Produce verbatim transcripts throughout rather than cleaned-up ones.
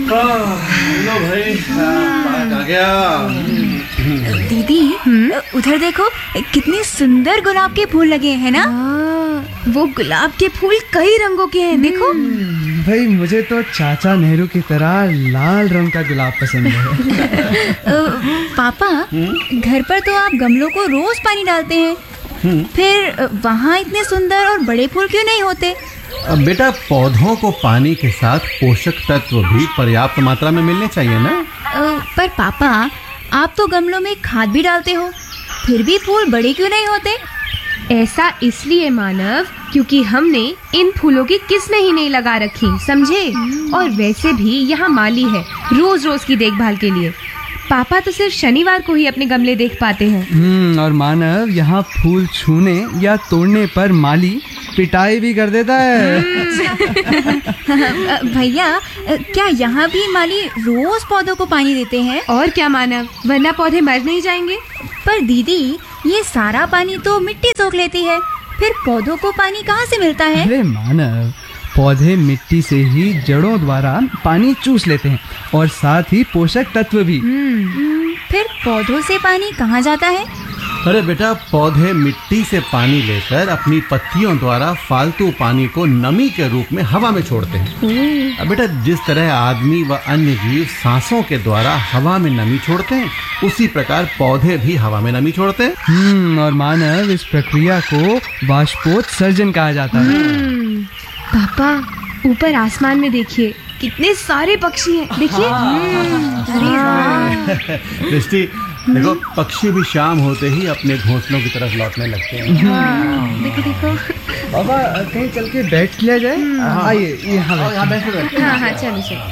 लो भाई, आ गया। दीदी उधर देखो, कितने सुंदर गुलाब के फूल लगे हैं ना। वो गुलाब के फूल कई रंगों के हैं, देखो। भाई मुझे तो चाचा नेहरू की तरह लाल रंग का गुलाब पसंद है। पापा, घर पर तो आप गमलों को रोज पानी डालते हैं, फिर वहाँ इतने सुंदर और बड़े फूल क्यों नहीं होते? बेटा, पौधों को पानी के साथ पोषक तत्व भी पर्याप्त मात्रा में मिलने चाहिए ना। पर पापा, आप तो गमलों में खाद भी डालते हो, फिर भी फूल बड़े क्यों नहीं होते? ऐसा इसलिए मानव, क्योंकि हमने इन फूलों की किस्में ही नहीं लगा रखी, समझे। और वैसे भी यहाँ माली है रोज रोज की देखभाल के लिए। पापा तो सिर्फ शनिवार को ही अपने गमले देख पाते हैं। हम्म और मानव यहाँ फूल छूने या तोड़ने पर माली पिटाई भी कर देता है। भैया, क्या यहाँ भी माली रोज पौधों को पानी देते हैं? और क्या मानव, वरना पौधे मर नहीं जाएंगे। पर दीदी, ये सारा पानी तो मिट्टी सोख लेती है, फिर पौधों को पानी कहाँ से मिलता है? अरे मानव, पौधे मिट्टी से ही जड़ों द्वारा पानी चूस लेते हैं और साथ ही पोषक तत्व भी। फिर पौधों से पानी कहाँ जाता है? अरे बेटा, पौधे मिट्टी से पानी लेकर अपनी पत्तियों द्वारा फालतू पानी को नमी के रूप में हवा में छोड़ते हैं। अब बेटा, जिस तरह आदमी व अन्य जीव सांसों के द्वारा हवा में नमी छोड़ते हैं, उसी प्रकार पौधे भी हवा में नमी छोड़ते हैं। हम्म और मानव, इस प्रक्रिया को वाष्पोत्सर्जन कहा जाता है। पापा, ऊपर आसमान में देखिए, कितने सारे पक्षी हैं, देखिए। दृष्टि, देखो, पक्षी भी शाम होते ही अपने घोंसलों की तरफ लौटने लगते हैं। हाँ, देखो देखो। बाबा, कहीं चल के बैठ लिया जाए। आइए, यहाँ बैठ। हाँ हाँ, चलो चलो।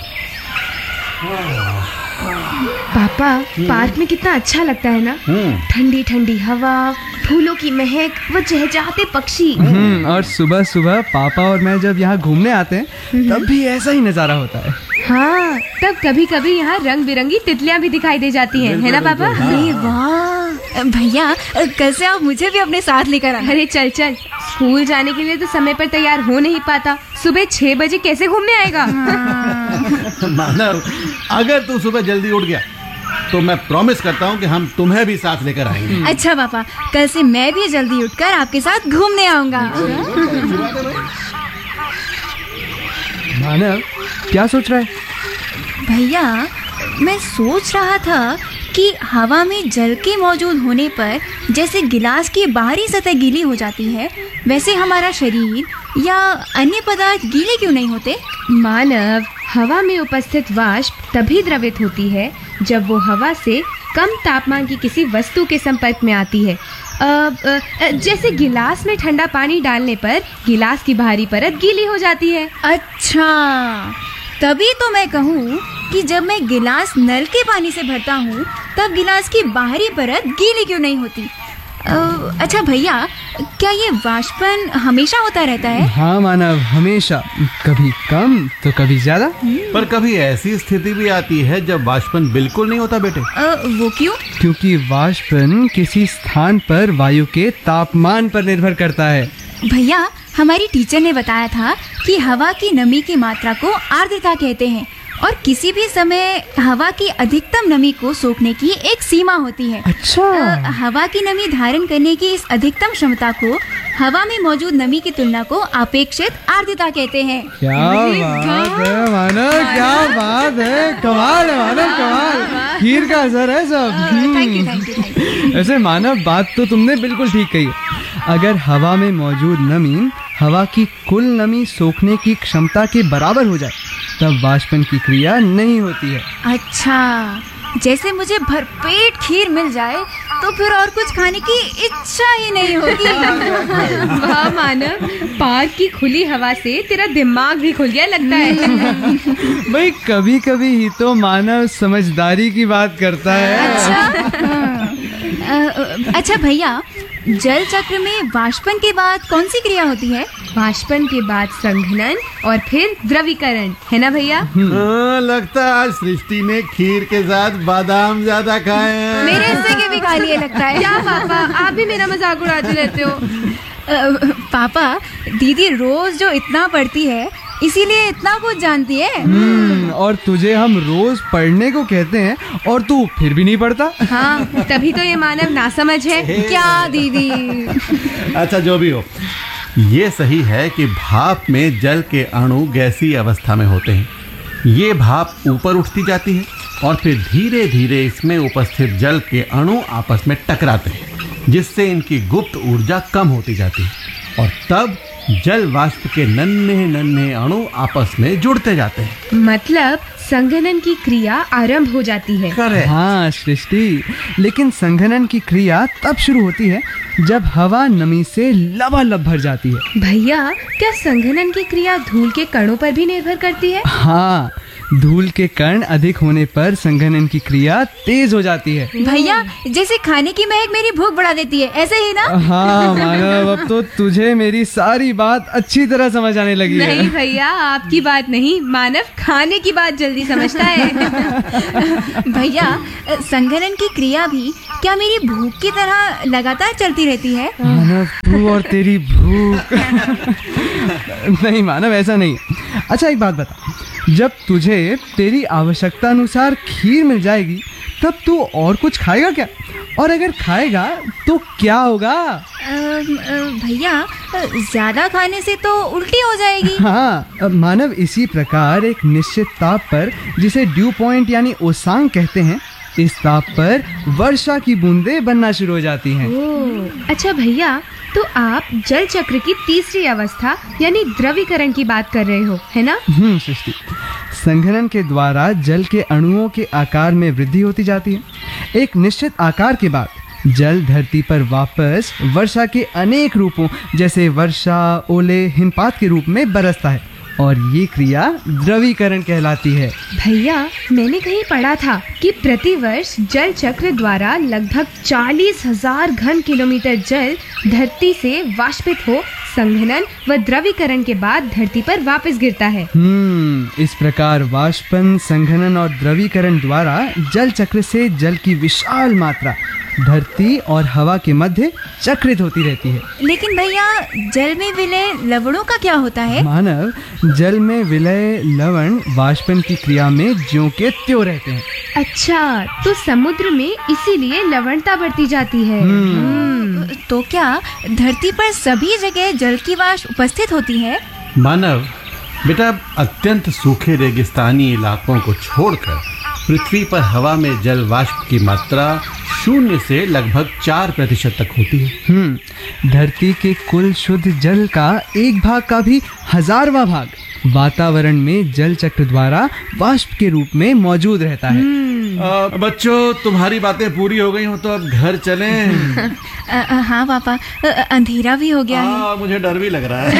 पापा, पार्क में कितना अच्छा लगता है ना। ठंडी ठंडी हवा, फूलों की महक, वो चहचहाते पक्षी। हम्म और सुबह सुबह पापा और मैं जब यहाँ घूमने आते हैं, तब भी ऐसा ही नजारा होता है। हाँ, तब कभी कभी यहाँ रंग बिरंगी तितलियाँ भी दिखाई दे जाती हैं, है ना पापा? अरे वाह भैया, कल से आप मुझे भी अपने साथ लेकर आना। अरे चल चल, स्कूल जाने के लिए तो समय पर तैयार हो नहीं पाता, सुबह छह बजे कैसे घूमने आएगा? मानव, अगर तू सुबह जल्दी उठ गया तो मैं प्रॉमिस करता हूँ कि हम तुम्हें भी साथ लेकर आएंगे। अच्छा पापा, कल से मैं भी जल्दी उठकर आपके साथ घूमने आऊंगा। मानव, क्या सोच रहा है? भैया, मैं सोच रहा था कि हवा में जल के मौजूद होने पर जैसे गिलास की बाहरी सतह गीली हो जाती है, वैसे हमारा शरीर या अन्य पदार्थ गीले क्यों नहीं होते? मानव, हवा में उपस्थित वाष्प तभी द्रवित होती है जब वो हवा से कम तापमान की किसी वस्तु के संपर्क में आती है। अब जैसे गिलास में ठंडा पानी डालने पर गिलास की बाहरी परत गीली हो जाती है। अच्छा, तभी तो मैं कहूँ कि जब मैं गिलास नल के पानी से भरता हूँ, तब गिलास की बाहरी परत गीली क्यों नहीं होती? अच्छा भैया, क्या ये वाष्पन हमेशा होता रहता है? हाँ मानव, हमेशा, कभी कम तो कभी ज्यादा। पर कभी ऐसी स्थिति भी आती है जब वाष्पन बिल्कुल नहीं होता बेटे। आ, वो क्यों? क्योंकि वाष्पन किसी स्थान पर वायु के तापमान पर निर्भर करता है। भैया, हमारी टीचर ने बताया था कि हवा की नमी की मात्रा को आर्द्रता कहते हैं और किसी भी समय हवा की अधिकतम नमी को सोखने की एक सीमा होती है। अच्छा। आ, हवा की नमी धारण करने की इस अधिकतम क्षमता को हवा में मौजूद नमी की तुलना को अपेक्षित आर्द्रता कहते हैं। क्या बात है मानव, क्या बात है, कमाल है मानव, कमाल। खीर का असर है सब। Thank you thank you thank you. ऐसे मानव, बात तो तुमने बिल्कुल ठीक कही है। अगर हवा में मौजूद नमी हवा की कुल नमी सोखने की क्षमता के बराबर हो जाए, तब वाष्पन की क्रिया नहीं होती है। अच्छा, जैसे मुझे भरपेट खीर मिल जाए तो फिर और कुछ खाने की इच्छा ही नहीं होगी। वाह मानव, पार्क की खुली हवा से तेरा दिमाग भी खुल गया लगता है। भाई, कभी कभी ही तो मानव समझदारी की बात करता है। अच्छा, अच्छा भैया, जल चक्र में वाष्पन के बाद कौन सी क्रिया होती है? वाष्पन के बाद संघनन और फिर द्रवीकरण, है ना भैया? हाँ, लगता है आज सृष्टि ने खीर के साथ बादाम ज्यादा खाए हैं। मेरे हिस्से के भी खा लिए लगता है। क्या पापा, आप भी मेरा मजाक उड़ाते रहते हो। पापा, दीदी रोज जो इतना पढ़ती है, इसीलिए इतना कुछ जानती है। हम्म, और तुझे हम रोज पढ़ने को कहते हैं और तू फिर भी नहीं पढ़ता। हाँ, तभी तो ये मानव नासमझ है। क्या दीदी? अच्छा, जो भी हो, ये सही है कि भाप में जल के अणु गैसीय अवस्था में होते हैं। ये भाप ऊपर उठती जाती है और फिर धीरे धीरे इसमें उपस्थित जल के अणु आपस में टकराते हैं, जिससे इनकी गुप्त ऊर्जा कम होती जाती है और तब जल वाष्प के नन्हे नन्हे अणु आपस में जुड़ते जाते हैं। मतलब संघनन की क्रिया आरंभ हो जाती है। करेक्ट। हाँ सृष्टि, लेकिन संघनन की क्रिया तब शुरू होती है जब हवा नमी से लबालब भर जाती है। भैया, क्या संघनन की क्रिया धूल के कणों पर भी निर्भर करती है? हाँ, धूल के कण अधिक होने पर संघनन की क्रिया तेज हो जाती है। भैया, जैसे खाने की महक मेरी भूख बढ़ा देती है, ऐसे ही ना? हाँ मानव, अब तो तुझे मेरी सारी बात अच्छी तरह समझ आने लगी है। नहीं भैया, आपकी बात नहीं, मानव खाने की बात जल्दी समझता है। भैया, संघनन की क्रिया भी क्या मेरी भूख की तरह लगातार चलती रहती है? मानव, तू और तेरी भूख। नहीं मानव, ऐसा नहीं है। अच्छा, एक बात बता, जब तुझे तेरी आवश्यकता अनुसार खीर मिल जाएगी तब तू और कुछ खाएगा क्या? और अगर खाएगा तो क्या होगा? अम, अ, भैया, ज्यादा खाने से तो उल्टी हो जाएगी। हाँ, अब मानव, इसी प्रकार एक निश्चित ताप पर, जिसे ड्यू पॉइंट यानी ओसांग कहते हैं, इस ताप पर वर्षा की बूंदें बनना शुरू हो जाती हैं। ओह, अच्छा भैया, तो आप जल चक्र की तीसरी अवस्था यानी द्रवीकरण की बात कर रहे हो, है ना? हम्म सृष्टि, संघनन के द्वारा जल के अणुओं के आकार में वृद्धि होती जाती है। एक निश्चित आकार के बाद जल धरती पर वापस वर्षा के अनेक रूपों जैसे वर्षा, ओले, हिमपात के रूप में बरसता है और ये क्रिया द्रवीकरण कहलाती है। भैया, मैंने कहीं पढ़ा था कि प्रतिवर्ष जल चक्र द्वारा लगभग चालीस हजार घन किलोमीटर जल धरती से वाष्पित हो संघनन व द्रवीकरण के बाद धरती पर वापस गिरता है। हम्म इस प्रकार वाष्पन, संघनन और द्रवीकरण द्वारा जल चक्र से जल की विशाल मात्रा धरती और हवा के मध्य चक्रित होती रहती है। लेकिन भैया, जल में विलय लवणों का क्या होता है? मानव, जल में विलय लवण वाष्पन की क्रिया में ज्यों के त्यों रहते हैं। अच्छा, तो समुद्र में इसीलिए लवणता बढ़ती जाती है। हम्म, तो क्या धरती पर सभी जगह जल की वाष्प उपस्थित होती है? मानव बेटा, अत्यंत सूखे रेगिस्तानी इलाकों को छोड़कर पृथ्वी पर हवा में जल वाष्प की मात्रा शून्य से लगभग चार प्रतिशत तक होती है। हम्म धरती के कुल शुद्ध जल का एक भाग का भी हजारवां भाग वातावरण में जल चक्र द्वारा वाष्प के रूप में मौजूद रहता है। आ, बच्चों, तुम्हारी बातें पूरी हो गई हो तो अब घर चलें। अ, अ, हाँ पापा, अ, अंधेरा भी हो गया है। आ, मुझे डर भी लग रहा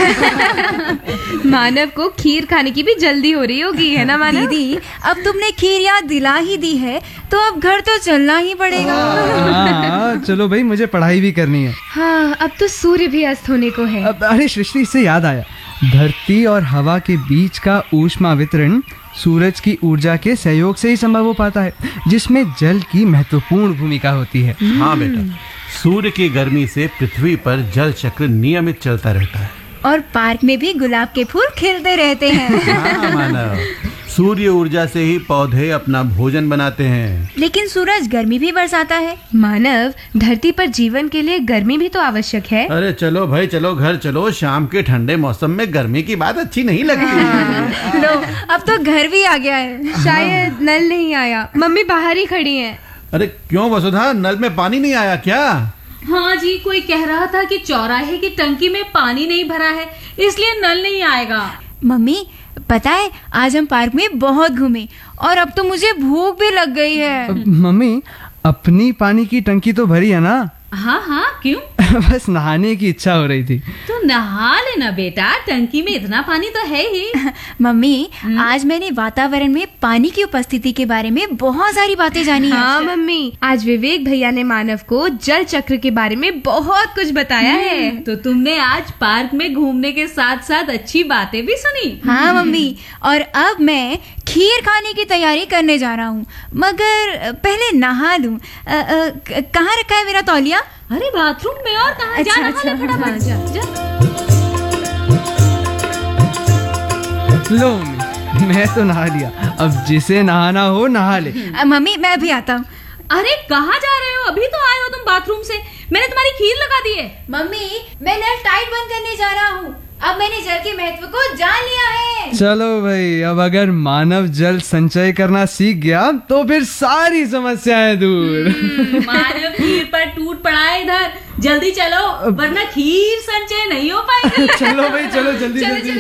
है। मानव को खीर खाने की भी जल्दी हो रही होगी, है ना मानव? दीदी, अब तुमने खीर याद दिला ही दी है तो अब घर तो चलना ही पड़ेगा। हाँ, चलो भाई, मुझे पढ़ाई भी करनी है। हाँ, अब तो सूर्य भी अस्त होने को है। अब अरे सृष्टि, इससे याद आया, धरती और हवा के बीच का ऊष्मा वितरण सूरज की ऊर्जा के सहयोग से ही संभव हो पाता है, जिसमें जल की महत्वपूर्ण भूमिका होती है। हाँ बेटा, सूर्य की गर्मी से पृथ्वी पर जल चक्र नियमित चलता रहता है। और पार्क में भी गुलाब के फूल खिलते रहते हैं। हाँ मानव, सूर्य ऊर्जा से ही पौधे अपना भोजन बनाते हैं। लेकिन सूरज गर्मी भी बरसाता है। मानव, धरती पर जीवन के लिए गर्मी भी तो आवश्यक है। अरे चलो भाई, चलो घर चलो। शाम के ठंडे मौसम में गर्मी की बात अच्छी नहीं लगती। लो, अब तो घर भी आ गया है। शायद नल नहीं आया, मम्मी बाहर ही खड़ी हैं। अरे क्यों वसुधा, नल में पानी नहीं आया क्या? हाँ जी, कोई कह रहा था कि चौराहे की टंकी में पानी नहीं भरा है, इसलिए नल नहीं आएगा। मम्मी, पता है आज हम पार्क में बहुत घूमे और अब तो मुझे भूख भी लग गई है। मम्मी, अपनी पानी की टंकी तो भरी है ना? हाँ हाँ, क्यों? बस नहाने की इच्छा हो रही थी। तो नहा लेना बेटा, टंकी में इतना पानी तो है ही। मम्मी, आज मैंने वातावरण में पानी की उपस्थिति के बारे में बहुत सारी बातें जानी हैं। हाँ मम्मी, आज विवेक भैया ने मानव को जल चक्र के बारे में बहुत कुछ बताया है। तो तुमने आज पार्क में घूमने के साथ साथ अच्छी बातें भी सुनी। हाँ मम्मी, और अब मैं खीर खाने की तैयारी करने जा रहा हूँ, मगर पहले नहा लूं। अ, अ, कहाँ रखा है मेरा तौलिया? अरे बाथरूम में, और कहाँ? अच्छा, जा, नहा ले अच्छा, फटाफट, हाँ, जा, जा। लो मम्मी, मैं तो नहा लिया, अब जिसे नहाना हो नहा ले। अ, मम्मी मैं भी आता हूँ। अरे कहाँ जा रहे हो? अभी तो आए हो तुम बाथरूम से। मैंने तुम्हारी खीर लगा दी है। मम्मी मैं नल टाइट बंद करने जा रहा हूँ। अब मैंने जल के महत्व को जान लिया है। चलो भाई, अब अगर मानव जल संचय करना सीख गया तो फिर सारी समस्याएं दूर। मानव खीर पर टूट पड़ा है इधर। जल्दी चलो वरना खीर संचय नहीं हो पाएगी। चलो भाई, चलो जल्दी चलो, जल्दी।